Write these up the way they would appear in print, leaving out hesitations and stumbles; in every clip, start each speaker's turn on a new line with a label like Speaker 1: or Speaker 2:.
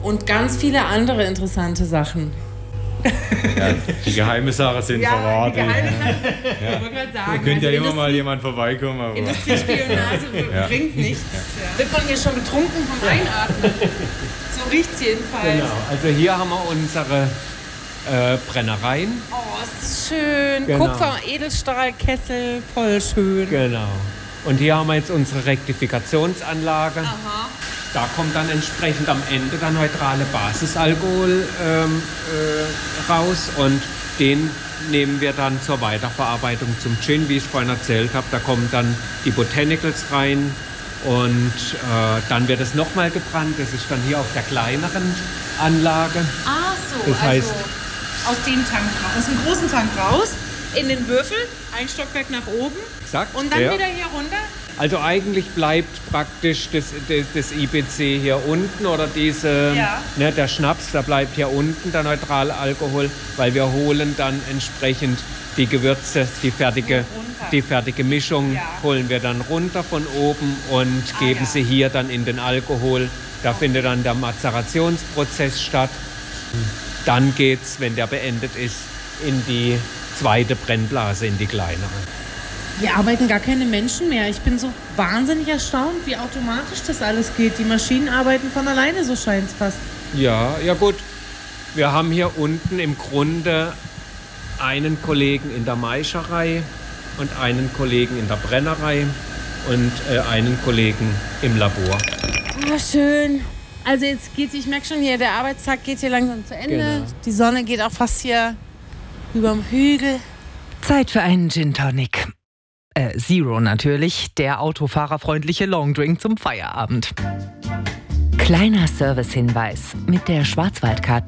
Speaker 1: Und ganz viele andere interessante Sachen.
Speaker 2: Ja, die geheime Sachen sind verraten.
Speaker 1: Die geheime Sachen. Ich wollte gerade sagen.
Speaker 2: Könnte ja immer mal jemand vorbeikommen. Aber
Speaker 1: Industriespionage bringt nichts. Ja. Wird man hier schon betrunken vom Einatmen? So riecht es jedenfalls.
Speaker 3: Genau. Also hier haben wir unsere Brennereien.
Speaker 1: Oh, ist das schön.
Speaker 3: Genau.
Speaker 1: Kupfer, Edelstahlkessel, voll schön.
Speaker 3: Genau. Und hier haben wir jetzt unsere Rektifikationsanlage.
Speaker 1: Aha.
Speaker 3: Da kommt dann entsprechend am Ende der neutrale Basisalkohol raus und den nehmen wir dann zur Weiterverarbeitung zum Gin, wie ich vorhin erzählt habe. Da kommen dann die Botanicals rein und dann wird es nochmal gebrannt. Das ist dann hier auf der kleineren Anlage.
Speaker 1: Ah so,
Speaker 3: das heißt,
Speaker 1: aus dem Tank raus, aus dem großen Tank raus, in den Würfel, ein Stockwerk nach oben
Speaker 3: exakt,
Speaker 1: und dann wieder hier runter.
Speaker 3: Also eigentlich bleibt praktisch das IBC hier unten oder der Schnaps, da bleibt hier unten der neutrale Alkohol, weil wir holen dann entsprechend die Gewürze, die fertige Mischung holen wir dann runter von oben und geben sie hier dann in den Alkohol. Da findet dann der Mazerationsprozess statt. Dann geht's, wenn der beendet ist, in die zweite Brennblase, in die kleinere.
Speaker 1: Hier arbeiten gar keine Menschen mehr. Ich bin so wahnsinnig erstaunt, wie automatisch das alles geht. Die Maschinen arbeiten von alleine, so scheint es fast.
Speaker 3: Ja gut. Wir haben hier unten im Grunde einen Kollegen in der Maischerei und einen Kollegen in der Brennerei und einen Kollegen im Labor.
Speaker 1: Oh, schön. Also jetzt ich merke schon hier, der Arbeitstag geht hier langsam zu Ende.
Speaker 3: Genau.
Speaker 1: Die Sonne geht auch fast hier überm Hügel.
Speaker 4: Zeit für einen Gin Tonic. Zero natürlich, der autofahrerfreundliche Longdrink zum Feierabend. Kleiner Servicehinweis. Mit der Schwarzwaldcard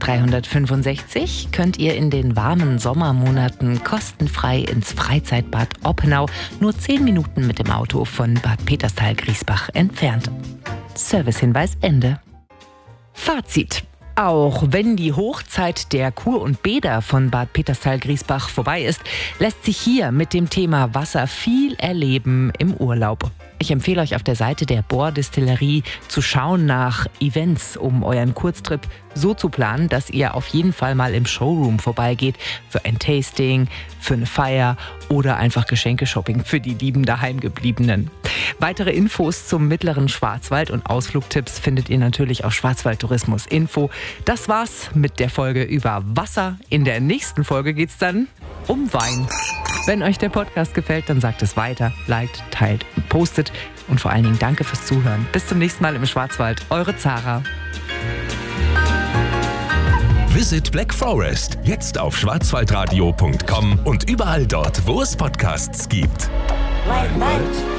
Speaker 4: 365 könnt ihr in den warmen Sommermonaten kostenfrei ins Freizeitbad Oppenau, nur 10 Minuten mit dem Auto von Bad Peterstal-Griesbach entfernt. Servicehinweis Ende. Fazit. Auch wenn die Hochzeit der Kur und Bäder von Bad Peterstal-Griesbach vorbei ist, lässt sich hier mit dem Thema Wasser viel erleben im Urlaub. Ich empfehle euch auf der Seite der Bohr-Distillerie zu schauen nach Events, um euren Kurztrip so zu planen, dass ihr auf jeden Fall mal im Showroom vorbeigeht für ein Tasting, für eine Feier oder einfach Geschenke-Shopping für die lieben Daheimgebliebenen. Weitere Infos zum mittleren Schwarzwald und Ausflugtipps findet ihr natürlich auf Schwarzwaldtourismus-Info. Das war's mit der Folge über Wasser. In der nächsten Folge geht's dann um Wein. Wenn euch der Podcast gefällt, dann sagt es weiter, liked, teilt und postet. Und vor allen Dingen danke fürs Zuhören. Bis zum nächsten Mal im Schwarzwald. Eure Zara.
Speaker 5: Visit Black Forest. Jetzt auf schwarzwaldradio.com und überall dort, wo es Podcasts gibt.
Speaker 6: Waldwald.